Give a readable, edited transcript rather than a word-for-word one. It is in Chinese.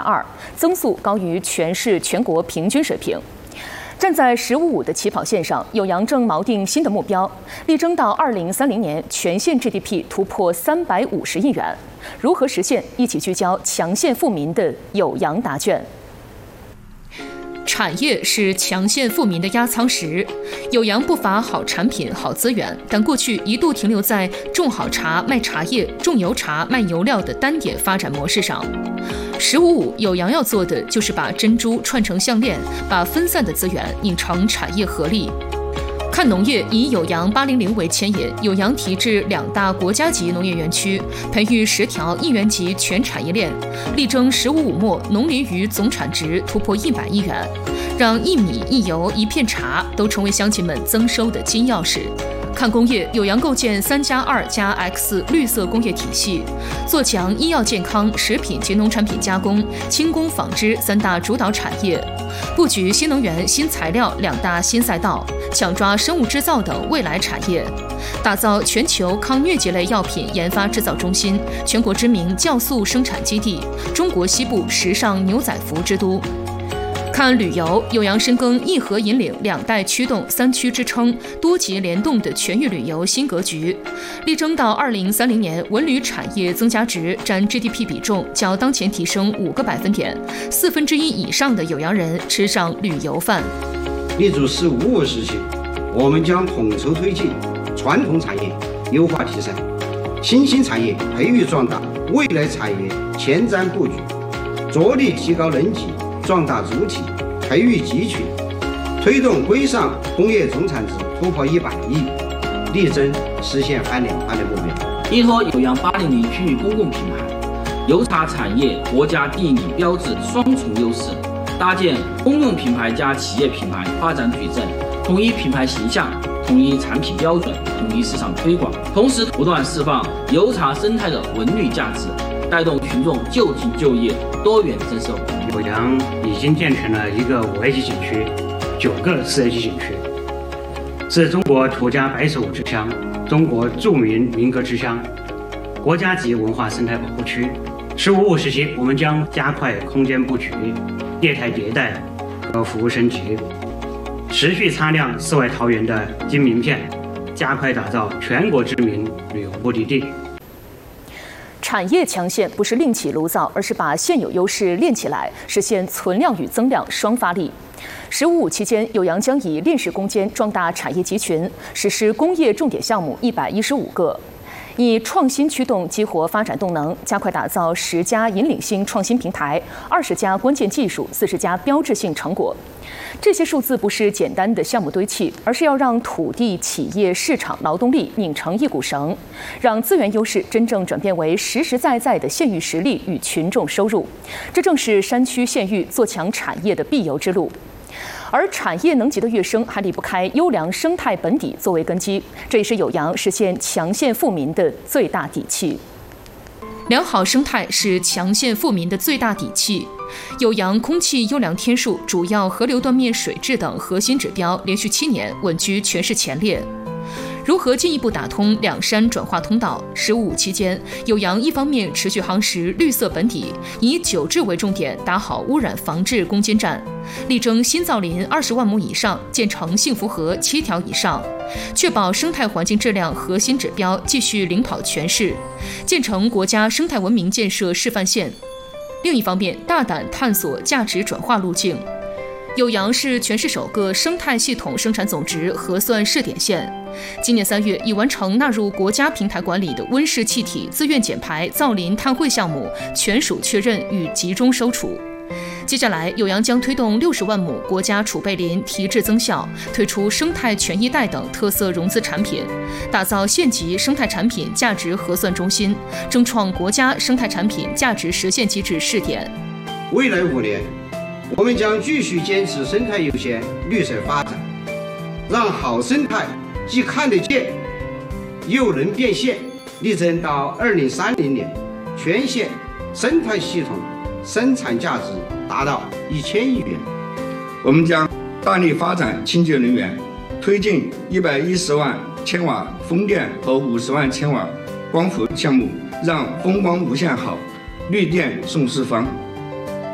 2%，增速高于全国平均水平。站在“十五五”的起跑线上，酉阳正锚定新的目标，力争到2030年全县 GDP 突破350亿元。如何实现？一起聚焦强县富民的酉阳答卷。产业是强县富民的压舱石，酉阳不乏好产品、好资源，但过去一度停留在种好茶卖茶叶、种油茶卖油料的单点发展模式上。“15·5”酉阳要做的就是把珍珠串成项链，把分散的资源拧成产业合力。看农业以酉阳800为牵引，酉阳提至2大国家级农业园区，培育10条1元级全产业链，力争“15·5”末农林渔总产值突破100亿元，让一米一油一片茶都成为乡亲们增收的金钥匙。看工业，酉阳构建3+2+X 绿色工业体系，做强医药健康、食品及农产品加工、轻工纺织3大主导产业，布局新能源、新材料2大新赛道，抢抓生物制造等未来产业，打造全球抗疟疾类药品研发制造中心、全国知名酵素生产基地、中国西部时尚牛仔服之都。看旅游，酉阳深耕义和引领2代驱动3区支撑、多级联动的全域旅游新格局，力争到2030年文旅产业增加值占 GDP 比重较当前提升5个百分点，1/4以上的酉阳人吃上旅游饭。 立足“15·5”时期，我们将统筹推进传统产业优化提升，新兴产业培育壮大，未来产业前瞻布局，着力提高能级，壮大主体，培育集群，推动规上工业总产值突破100亿，力争实现翻2番的目标。 依托酉阳800区域公共品牌，油茶产业国家地理标志双重优势，搭建公用品牌加企业品牌发展矩阵，统一品牌形象，统一产品标准，统一市场推广，同时不断释放油茶生态的文旅价值，带动群众就近就业，多元增收。 酉阳已经建成了一个5A级景区，9个4A级景区，是中国土家白首之乡，中国著名民歌之乡，国家级文化生态保护区。“15·5”时期，我们将加快空间布局、业态迭代和服务升级，持续擦亮世外桃源的金名片，加快打造全国知名旅游目的地。 产业强县不是另起炉灶，而是把现有优势练起来，实现存量与增量双发力。“15·5”期间，酉阳将以炼石攻坚壮大产业集群，实施工业重点项目115个，以创新驱动激活发展动能，加快打造10家引领性创新平台、20家关键技术、40家标志性成果。这些数字不是简单的项目堆砌，而是要让土地、企业、市场、劳动力拧成一股绳，让资源优势真正转变为实实在在的县域实力与群众收入。这正是山区县域做强产业的必由之路。而产业能级的跃升还离不开优良生态本底作为根基，这也是酉阳实现强县富民的最大底气。良好生态是强县富民的最大底气。酉阳空气优良天数、主要河流断面水质等核心指标连续7年稳居全市前列。如何进一步打通两山转化通道？“15·5”期间，酉阳一方面持续夯实绿色本底，以9治为重点打好污染防治攻坚战，力争新造林20万亩以上，建成幸福河7条以上，确保生态环境质量核心指标继续领跑全市，建成国家生态文明建设示范县。另一方面，大胆探索价值转化路径。酉阳是全市首个生态系统生产总值核算试点县，今年3月已完成纳入国家平台管理的温室气体自愿减排造林碳汇项目全属确认与集中收储。接下来，酉阳将推动60万亩国家储备林提质增效，推出生态权益贷等特色融资产品，打造县级生态产品价值核算中心，争创国家生态产品价值实现机制试点。 未来5年，我们将继续坚持生态优先、绿色发展，让好生态既看得见，又能变现，力争到2030年，全县生态系统生产价值达到1000亿元。 我们将大力发展清洁能源，推进110万千瓦风电和50万千瓦光伏项目，让风光无限好，绿电送四方。